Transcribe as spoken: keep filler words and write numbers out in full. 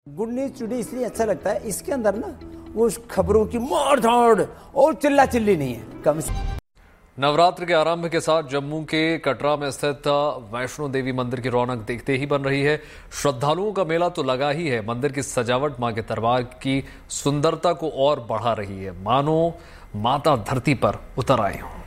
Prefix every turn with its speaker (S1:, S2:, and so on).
S1: Good news today इसलिए अच्छा लगता है, इसके अंदर ना वो खबरों की मार धाड़ और चिल्ला चिल्ली नहीं है कम से।
S2: नवरात्र के आरंभ के साथ जम्मू के कटरा में स्थित वैष्णो देवी मंदिर की रौनक देखते ही बन रही है। श्रद्धालुओं का मेला तो लगा ही है, मंदिर की सजावट मां के दरबार की सुंदरता को और बढ़ा रही है, मानो माता धरती पर उतर आए हों।